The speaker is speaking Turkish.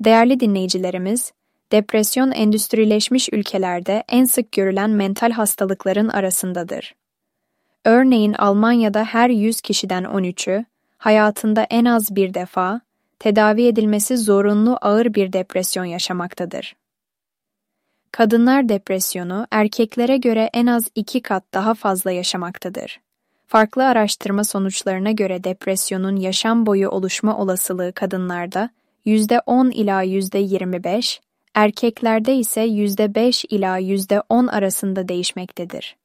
Değerli dinleyicilerimiz, depresyon endüstrileşmiş ülkelerde en sık görülen mental hastalıkların arasındadır. Örneğin Almanya'da her 100 kişiden 13'ü, hayatında en az bir defa, tedavi edilmesi zorunlu ağır bir depresyon yaşamaktadır. Kadınlar depresyonu, erkeklere göre en az 2 kat daha fazla yaşamaktadır. Farklı araştırma sonuçlarına göre depresyonun yaşam boyu oluşma olasılığı kadınlarda %10 ila %25, erkeklerde ise %5 ila %10 arasında değişmektedir.